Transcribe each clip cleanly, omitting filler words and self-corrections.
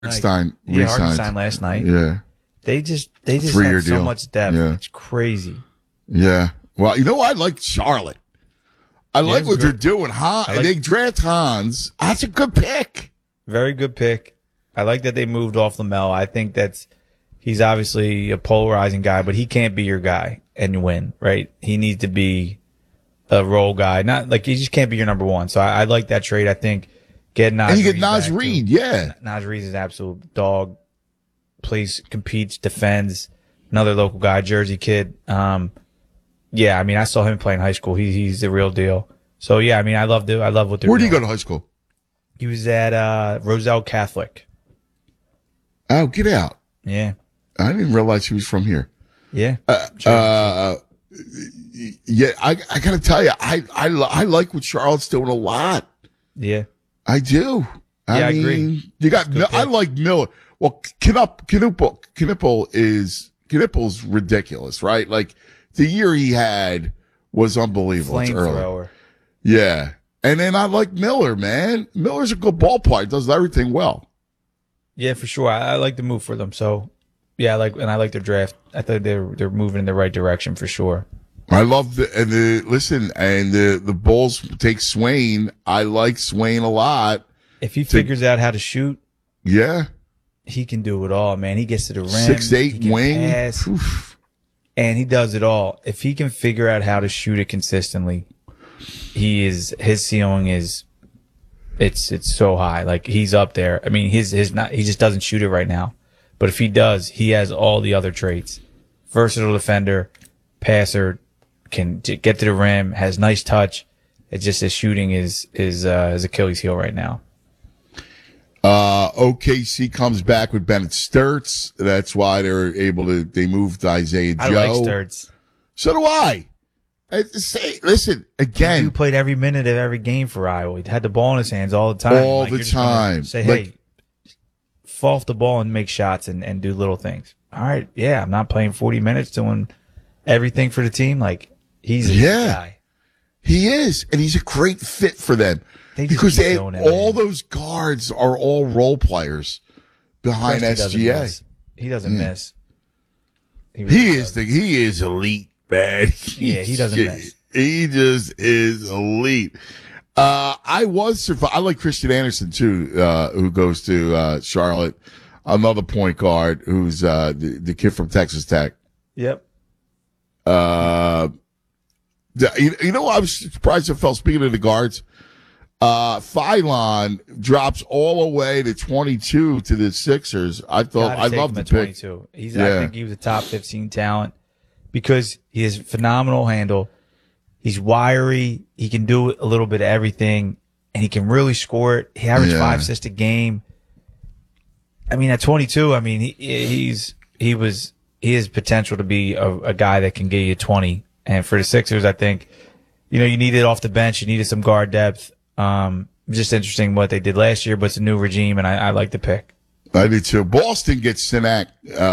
Hartenstein Yeah, re-signed. Hartenstein last night. Yeah. They just 3-year have so deal. much depth. Yeah. It's crazy. Yeah. Well, I like Charlotte. I like it's what good. they're doing. They draft Hans. That's a good pick. Very good pick. I like that they moved off Lamelo. I think he's obviously a polarizing guy, but he can't be your guy and win, right? He needs to be a role guy. Not like he just can't be your number one. So I like that trade. I think getting Nas And you get Reed Nas back, Reed, too. yeah. Nas Reed is an absolute dog. Plays, competes, defends. Another local guy, Jersey kid. Yeah, I mean, I saw him play in high school. He's the real deal. So yeah, I mean, I love what they're doing. Where did he go to high school? He was at Roselle Catholic. Oh, get out. Yeah. I didn't realize he was from here. Yeah. Yeah, I got to tell you, I like what Charlotte's doing a lot. Yeah. I do. I agree. You got. I like Miller. Well, Knipple's ridiculous, right? Like the year he had was unbelievable. It's early. Flamethrower. Yeah, and then I like Miller, man. Miller's a good ball player. Does everything well. Yeah, for sure. I like the move for them. So yeah, I like their draft. I thought they're moving in the right direction for sure. I love the Bulls take Swain. I like Swain a lot. If he figures out how to shoot, yeah, he can do it all, man. He gets to the rim, 6'8" wing, pass, and he does it all. If he can figure out how to shoot it consistently, his ceiling is it's so high. Like he's up there. I mean, he just doesn't shoot it right now. But if he does, he has all the other traits. Versatile defender, passer, can get to the rim, has nice touch. It's just his shooting is his Achilles heel right now. OKC comes back with Bennett Sturts. That's why they moved Isaiah Joe. I like Sturts. So do I. Listen, again. He played every minute of every game for Iowa. He had the ball in his hands all the time. All the time. Say, hey, fall off the ball and make shots and do little things. All right, yeah, I'm not playing 40 minutes doing everything for the team. Like, he's a guy. He is, and he's a great fit for them. Because all those guards are all role players behind SGA. He doesn't miss. He is elite, man. Yeah, he doesn't miss. He just is elite. I like Christian Anderson too, who goes to Charlotte. Another point guard who's the kid from Texas Tech. Yep. I was surprised it fell. Speaking of the guards, Phylon drops all the way to 22 to the Sixers. I love the pick. 22. I think he was a top 15 talent because he has phenomenal handle. He's wiry. He can do a little bit of everything, and he can really score it. He averaged 5 assists a game. I mean, at 22, I mean, he has potential to be a guy that can get you 20. And for the Sixers, I think, you needed off the bench. You needed some guard depth. Just interesting what they did last year, but it's a new regime, and I like the pick. I do too. Boston gets Sinak.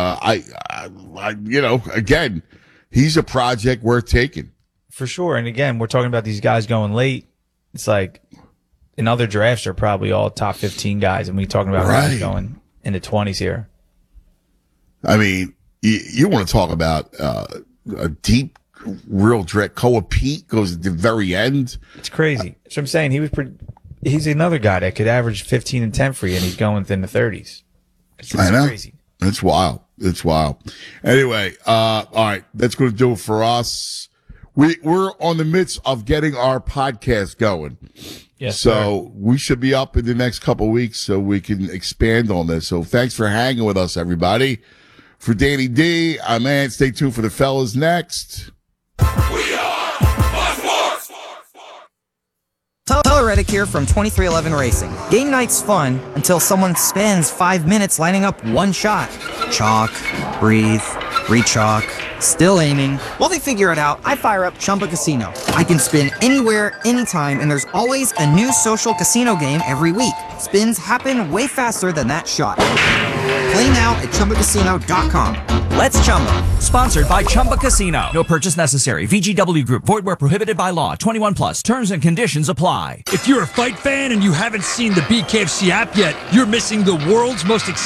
Again, he's a project worth taking. For sure. And again, we're talking about these guys going late. It's like in other drafts are probably all top 15 guys, and we're talking about guys going in the 20s here. I mean, you want to talk about a deep, real draft. Koa Pete goes at the very end. It's crazy. That's what I'm saying. He's another guy that could average 15 and 10 for you, and he's going within the 30s. It's crazy. It's wild. It's wild. Anyway, all right, that's going to do it for us. We're on the midst of getting our podcast going. Yes, so we should be up in the next couple of weeks so we can expand on this. So thanks for hanging with us, everybody. For Danny D, I'm Ant. Stay tuned for the fellas next. We are Sports. Tyler Reddick here from 2311 Racing. Game night's fun until someone spends 5 minutes lining up one shot. Chalk, breathe, re-chalk, still aiming. While they figure it out, I fire up Chumba Casino. I can spin anywhere, anytime, and there's always a new social casino game every week. Spins happen way faster than that shot. Play now at ChumbaCasino.com. Let's Chumba. Sponsored by Chumba Casino. No purchase necessary. VGW Group. Void where prohibited by law. 21 plus. Terms and conditions apply. If you're a fight fan and you haven't seen the BKFC app yet, you're missing the world's most